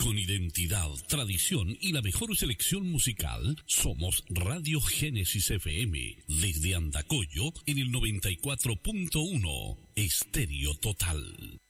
Con identidad, tradición y la mejor selección musical, somos Radio Génesis FM. Desde Andacollo, en el 94.1, Estéreo Total.